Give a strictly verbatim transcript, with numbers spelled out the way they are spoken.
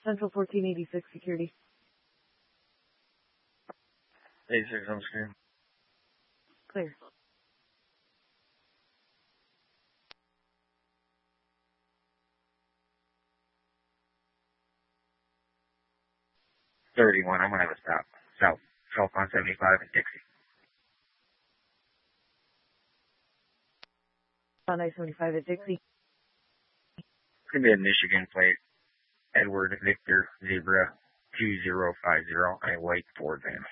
Central fourteen eighty-six security. eighty-six on screen. Clear. thirty-one, I'm going to have a stop. South, south on seventy-five in Dixie. On I seventy-five at Dixie. It's going to be a Michigan plate. Edward Victor Zebra two zero five zero. I wait Ford van.